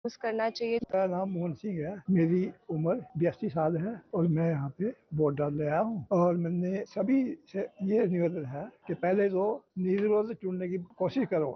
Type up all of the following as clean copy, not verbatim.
Use करना चाहिए। मेरा नाम मोहन सिंह है, मेरी उम्र 82 साल है और मैं यहाँ पे वोट डालने आया हूँ। और मैंने सभी से ये निवेदन है कि पहले तो निर्विरोध चुनने की कोशिश करो,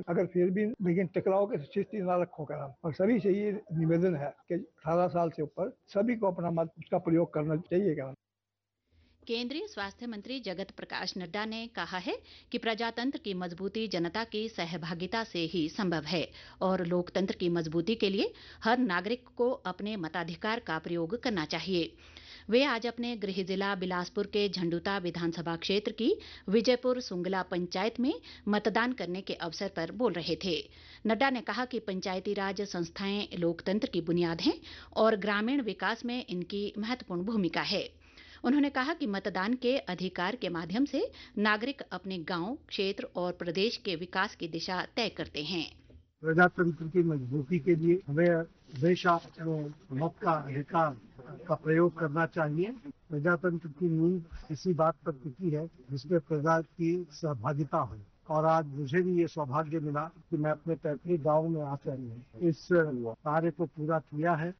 लेकिन टकराव की स्थिति ना रखो करम। और सभी से ये निवेदन है कि 18 साल से ऊपर सभी को अपना मत का प्रयोग करना चाहिए करम। केंद्रीय स्वास्थ्य मंत्री जगत प्रकाश नड्डा ने कहा है कि प्रजातंत्र की मजबूती जनता की सहभागिता से ही संभव है और लोकतंत्र की मजबूती के लिए हर नागरिक को अपने मताधिकार का प्रयोग करना चाहिए। वे आज अपने गृह जिला बिलासपुर के झंडुता विधानसभा क्षेत्र की विजयपुर सुंगला पंचायत में मतदान करने के अवसर पर बोल रहे थे। नड्डा ने कहा कि पंचायती राज संस्थाएं लोकतंत्र की बुनियाद हैं और ग्रामीण विकास में इनकी महत्वपूर्ण भूमिका है। उन्होंने कहा कि मतदान के अधिकार के माध्यम से नागरिक अपने गांव, क्षेत्र और प्रदेश के विकास की दिशा तय करते हैं। प्रजातंत्र की मजबूती के लिए हमें हमेशा मत का अधिकार का प्रयोग करना चाहिए। प्रजातंत्र की नींव इसी बात पर टिकी है जिसमें प्रजा की सहभागिता हो। और आज मुझे भी ये सौभाग्य मिला कि मैं अपने पैतृक गांव में आकर इस कार्य को पूरा किया है।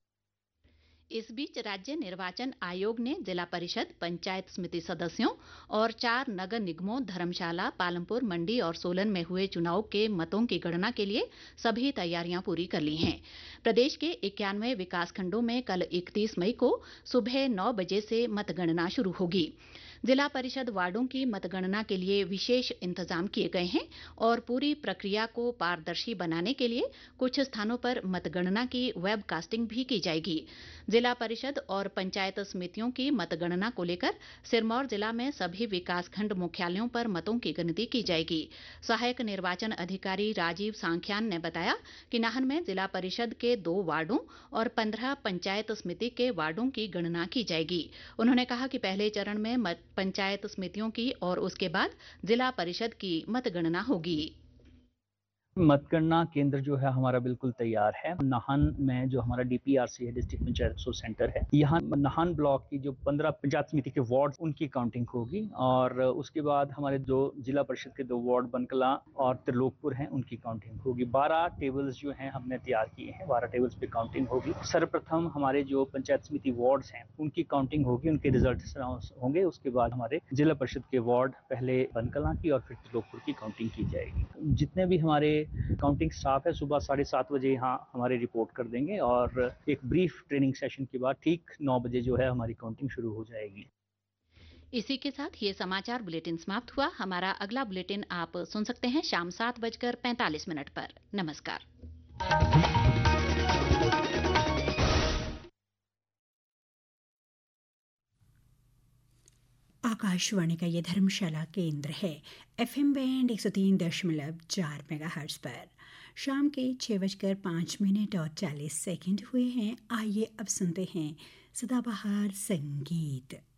इस बीच राज्य निर्वाचन आयोग ने जिला परिषद, पंचायत समिति सदस्यों और 4 नगर निगमों धर्मशाला, पालमपुर, मंडी और सोलन में हुए चुनाव के मतों की गणना के लिए सभी तैयारियां पूरी कर ली हैं। प्रदेश के 91 विकास खंडों में कल 31 मई को सुबह 9 बजे से मतगणना शुरू होगी। जिला परिषद वार्डों की मतगणना के लिए विशेष इंतजाम किए गए हैं और पूरी प्रक्रिया को पारदर्शी बनाने के लिए कुछ स्थानों पर मतगणना की वेबकास्टिंग भी की जाएगी। जिला परिषद और पंचायत समितियों की मतगणना को लेकर सिरमौर जिला में सभी विकासखंड मुख्यालयों पर मतों की गिनती की जाएगी। सहायक निर्वाचन अधिकारी राजीव सांख्यान ने बताया कि नाहन में जिला परिषद के 2 वार्डों और 15 पंचायत समिति के वार्डों की गणना की जाएगी। उन्होंने कहा कि पहले चरण में पंचायत समितियों की और उसके बाद जिला परिषद की मतगणना होगी। मतगणना केंद्र जो है हमारा बिल्कुल तैयार है। नाहन में जो हमारा डीपीआरसी है, डिस्ट्रिक्ट पंचायत रिसोर्स सेंटर है, यहाँ नाहन ब्लॉक की जो 15 पंचायत समिति के वार्ड उनकी काउंटिंग होगी और उसके बाद हमारे जो जिला परिषद के 2 वार्ड बनकला और त्रिलोकपुर हैं उनकी काउंटिंग होगी। 12 टेबल्स जो हैं हमने तैयार किए हैं, 12 टेबल्स पे काउंटिंग होगी। सर्वप्रथम हमारे जो पंचायत समिति वार्ड्स हैं उनकी काउंटिंग होगी, उनके रिजल्ट होंगे। उसके बाद हमारे जिला परिषद के वार्ड पहले बनकला की और फिर त्रिलोकपुर की काउंटिंग की जाएगी। जितने भी हमारे काउंटिंग स्टाफ है सुबह 7:30 बजे यहाँ हमारे रिपोर्ट कर देंगे और एक ब्रीफ ट्रेनिंग सेशन के बाद ठीक 9 बजे जो है हमारी काउंटिंग शुरू हो जाएगी। इसी के साथ ये समाचार बुलेटिन समाप्त हुआ। हमारा अगला बुलेटिन आप सुन सकते हैं शाम 7:45 पर। नमस्कार। आकाशवाणी का ये धर्मशाला केंद्र है। एफएम बैंड 103.4 मेगाहर्ट्ज पर शाम के 6:05 और 40 सेकंड हुए हैं। आइए अब सुनते हैं सदाबहार संगीत।